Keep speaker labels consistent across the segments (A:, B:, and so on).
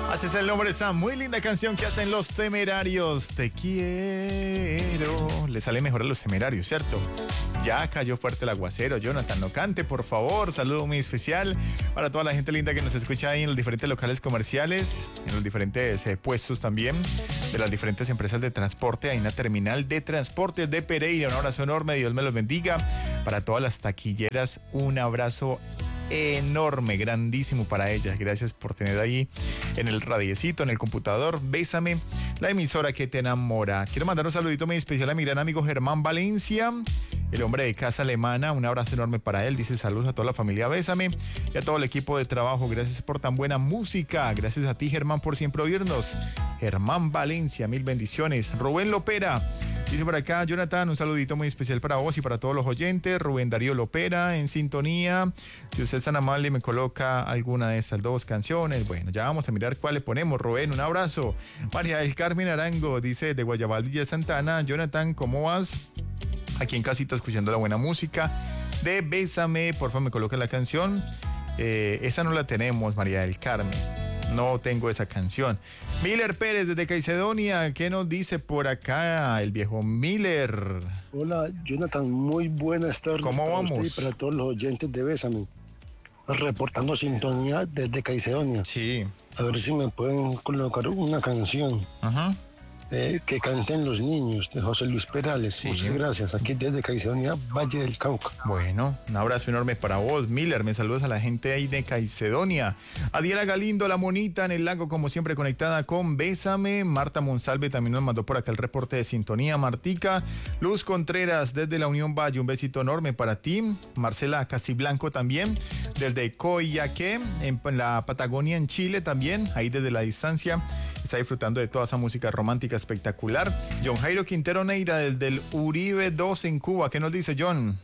A: Así es el nombre de esa muy linda canción que hacen Los Temerarios. Te quiero. Le sale mejor a Los Temerarios, ¿cierto? Ya cayó fuerte el aguacero. Jonathan, no cante, por favor. Saludo muy especial para toda la gente linda que nos escucha ahí en los diferentes locales comerciales, en los diferentes puestos también de las diferentes empresas de transporte. Hay una terminal de transporte de Pereira. Un abrazo enorme, Dios me los bendiga. Para todas las taquilleras, un abrazo enorme, grandísimo para ellas. Gracias por tener ahí en el radiecito, en el computador. Bésame, la emisora que te enamora. Quiero mandar un saludito muy especial a mi gran amigo Germán Valencia, el hombre de casa alemana. Un abrazo enorme para él. Dice saludos a toda la familia Bésame y a todo el equipo de trabajo. Gracias por tan buena música. Gracias a ti, Germán, por siempre oírnos. Germán Valencia, mil bendiciones. Rubén Lopera dice por acá, Jonathan, un saludito muy especial para vos y para todos los oyentes. Rubén Darío Lopera en sintonía. Si usted es tan amable y me coloca alguna de estas dos canciones, bueno, ya vamos a mirar cuál le ponemos. Rubén, un abrazo. María del Carmen Arango dice de Guayabal, Villa Santana. Jonathan, ¿cómo vas? Aquí en casita escuchando la buena música de Bésame, por favor me coloca la canción. Esa no la tenemos, María del Carmen. No tengo esa canción. Miller Pérez desde Caicedonia, ¿qué nos dice por acá el viejo Miller?
B: Hola, Jonathan, muy buenas tardes.
A: ¿Cómo vamos?
B: Para usted y para todos los oyentes de Bésame. Reportando sintonía desde Caicedonia.
A: Sí.
B: A ver si me pueden colocar una canción.
A: Ajá.
B: Que canten los niños, de José Luis Perales.
A: Sí.
B: Muchas gracias. Aquí desde Caicedonia, Valle del Cauca.
A: Bueno, un abrazo enorme para vos, Miller. Me saludas a la gente ahí de Caicedonia. Adiela Galindo, la monita en el lago, como siempre conectada con Bésame. Marta Monsalve también nos mandó por acá el reporte de sintonía. Martica. Luz Contreras desde la Unión Valle, un besito enorme para ti. Marcela Castiblanco también, desde Coyaque, en la Patagonia, en Chile también, ahí desde la distancia. Está disfrutando de toda esa música romántica espectacular. John Jairo Quintero Neira, desde el Uribe 2 en Cuba. ¿Qué nos dice, John?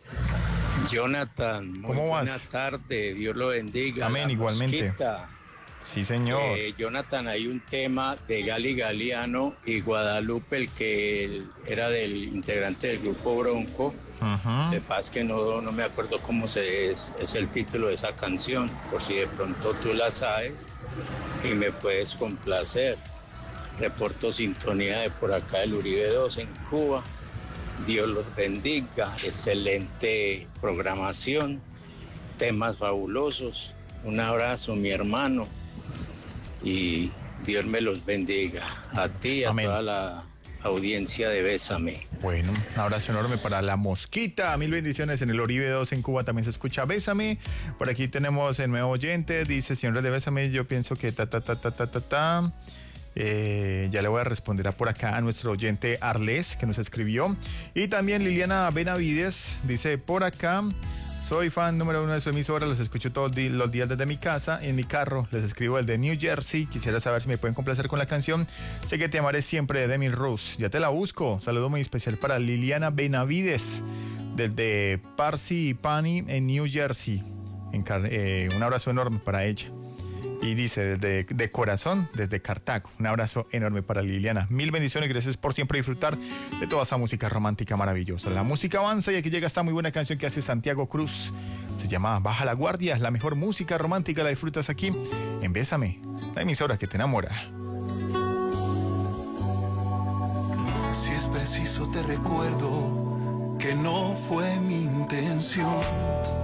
C: Jonathan,
A: ¿Cómo vas?
C: Buenas tardes, Dios lo bendiga.
A: Amén, igualmente. Sí, señor.
C: Jonathan, hay un tema de Gali Galiano y Guadalupe, el que era del integrante del grupo Bronco.
A: Uh-huh.
C: De paz que no me acuerdo cómo es el título de esa canción, por si de pronto tú la sabes y me puedes complacer. Reporto sintonía de por acá del Uribe 2 en Cuba. Dios los bendiga. Excelente programación. Temas fabulosos. Un abrazo, mi hermano. Y Dios me los bendiga. A ti, a
A: Amén.
C: toda la audiencia de Bésame.
A: Bueno, un abrazo enorme para la Mosquita. Mil bendiciones en el Uribe 2 en Cuba. También se escucha Bésame. Por aquí tenemos el nuevo oyente. Dice, señores de Bésame, yo pienso que ya le voy a responder por acá a nuestro oyente Arles, que nos escribió. Y también Liliana Benavides dice por acá, soy fan número 1 de su emisora, los escucho todos los días desde mi casa, en mi carro, les escribo el de New Jersey, quisiera saber si me pueden complacer con la canción Sé que te amaré siempre de Demi Rose. Ya te la busco. Saludo muy especial para Liliana Benavides desde Parsippany en New Jersey. Un abrazo enorme para ella. Y dice, de corazón, desde Cartago. Un abrazo enorme para Liliana. Mil bendiciones y gracias por siempre disfrutar de toda esa música romántica maravillosa. La música avanza y aquí llega esta muy buena canción que hace Santiago Cruz. Se llama Baja la Guardia. La mejor música romántica la disfrutas aquí en Bésame, la emisora que te enamora.
D: Si es preciso te recuerdo que no fue mi intención